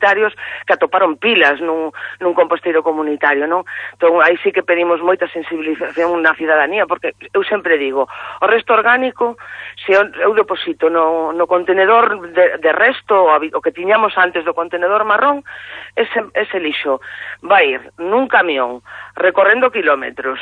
comunitarios que atoparon pilas nun composteiro comunitario, non? Entón, aí sí que pedimos moita sensibilización na cidadanía, porque eu sempre digo, o resto orgánico, se eu deposito no contenedor de resto, o que tiñamos antes do contenedor marrón, ese lixo vai ir nun camión, recorrendo kilómetros,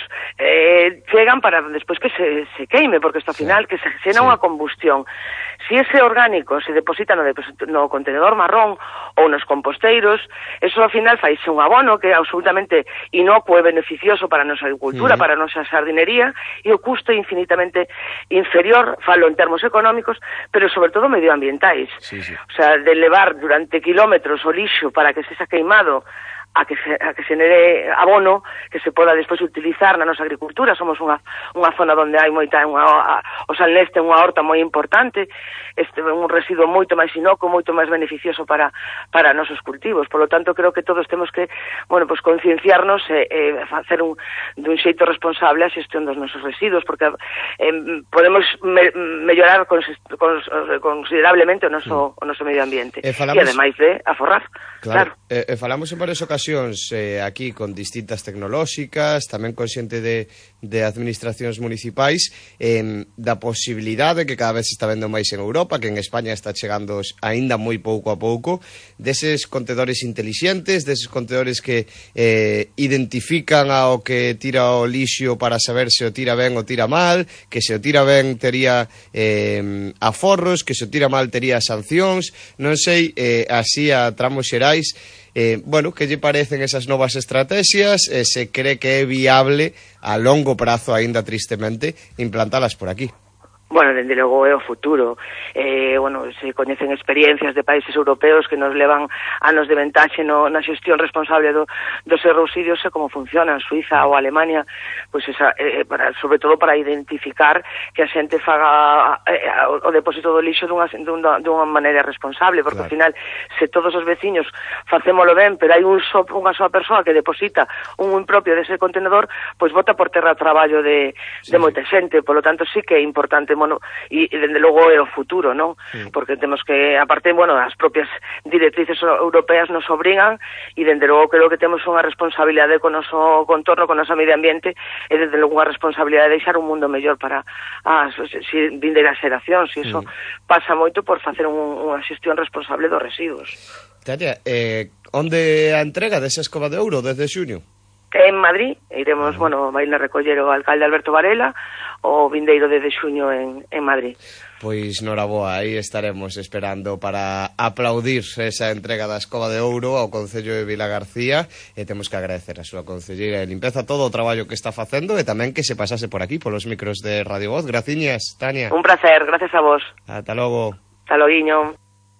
chegan para despois que se queime, porque isto ao final que se xena unha combustión. Si ese orgánico se deposita no contenedor marrón ou nos composteiros, eso ao final faise un abono que é absolutamente inocuo e beneficioso para a nosa agricultura, para a nosa sardinería, e o custo é infinitamente inferior, falo en termos económicos, pero sobre todo medioambientais. O sea, de levar durante kilómetros o lixo para que se xa queimado a que se genere abono que se poda despois utilizar na nosa agricultura. Somos unha zona onde hai moita, o Salneste é unha horta moi importante, un residuo moito máis inocuo, moito máis beneficioso para nosos cultivos. Por lo tanto, creo que todos temos que, bueno, pues concienciarnos e facer dun xeito responsable a xestión dos nosos residuos, porque podemos mellorar considerablemente o noso medio ambiente. E ademais de aforrar. Claro. Falamos en varias ocasións aquí con distintas tecnolóxicas, tamén con xente de administracións municipais, da posibilidade que cada vez se está vendo máis en Europa, que en España está chegando aínda moi pouco a pouco, deses contedores intelixentes, deses contedores que identifican ao que tira o lixo para saber se o tira ben ou tira mal, que se o tira ben tería aforros, que se o tira mal tería sancións, non sei, así a tramos xerais. Bueno, que lle parecen esas novas estrategias, se cree que é viable a longo prazo, aínda tristemente, implantalas por aquí? Bueno, dende logo é o futuro. Bueno, se coñecen experiencias de países europeos que nos levan anos de ventaxe na xestión responsable dos residuos e como funcionan Suiza ou Alemania, pois sobre todo para identificar que a xente faga o depósito do lixo dunha maneira responsable, porque ao final, se todos os veciños facémolo ben, pero hai unha soa persoa que deposita un impropio dese contenedor, pois bota por terra o traballo de moita xente. Por lo tanto, sí que é importante, e dende logo é o futuro, non? Porque temos que, aparte, bueno, as propias directrices europeas nos obrigan, e dende logo creo que temos unha responsabilidade con o noso contorno, con o noso medio ambiente, e dende logo unha responsabilidade de deixar un mundo mellor para as vindeiras xeracións, e iso pasa moito por facer unha xestión responsable dos residuos. Tania, onde a entrega desa escova de ouro desde xuño? En Madrid, iremos, bueno, vai a recoller o alcalde Alberto Varela, o vindeiro de xuño en Madrid. Pois noraboa, aí estaremos esperando para aplaudir esa entrega da escova de ouro ao Concello de Vilagarcía, e temos que agradecer a súa concelleira de limpeza todo o traballo que está facendo, e tamén que se pasase por aquí, polos micros de Radio Voz. Graciñas, Tania. Un placer, gracias a vos. Ata logo. Ata loguiño.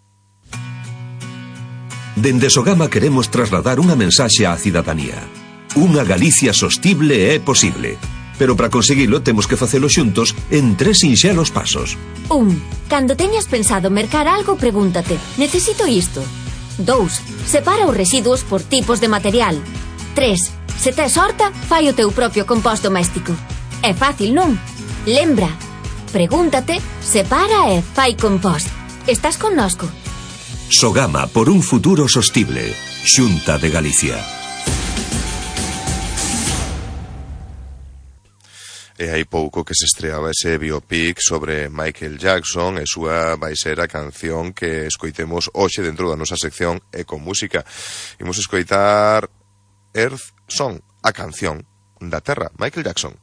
Dende Sogama queremos trasladar unha mensaxe á cidadanía. Unha Galicia sostible é posible. Pero para conseguilo temos que facelo xuntos en 3 sinxelos pasos. 1. Cando teñas pensado mercar algo, pregúntate: necesito isto? 2. Separa os residuos por tipos de material. 3. Se tes horta, fai o teu propio compost doméstico. É fácil, non? Lembra, pregúntate, separa e fai compost. Estás connosco? Sogama, por un futuro sostible. Xunta de Galicia. E hai pouco que se estreaba ese biopic sobre Michael Jackson, e súa vai ser a canción que escoitemos hoxe dentro da nosa sección Ecomúsica. Imos escoitar Earth Song, a canción da Terra, Michael Jackson.